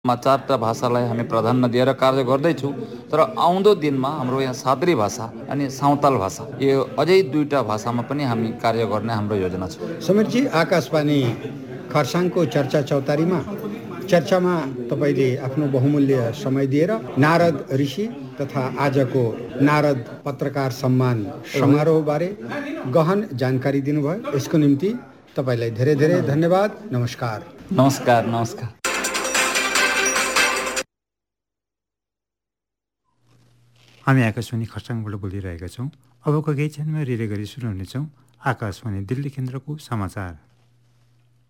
चारवटा भाषालाई हामी प्राधान्य दिएर कार्य गर्दैछौँ। तर आउँदो दिनमा हाम्रो यहाँ सादरी भाषा अनि साउँताल भाषा यो अझै दुईवटा भाषामा पनि हामी कार्य गर्ने हाम्रो योजना छ। समीरजी, आकाशवाणी खरसाङको चर्चा चौतारीमा चर्चामा तपाईँले आफ्नो बहुमूल्य समय दिएर नारद ऋषि तथा आजको नारद पत्रकार सम्मान समारोहबारे गहन जानकारी दिनुभयो। यसको निम्ति तपाईँलाई धेरै धेरै धन्यवाद। नमस्कार। नमस्कार। नमस्कार। हामी आकाशवाणी खरसाङबाट बोलिरहेका छौँ। अबको केही क्षणमा रिले गरी सुरु हुनेछौँ आकाशवाणी दिल्ली केन्द्रको समाचार।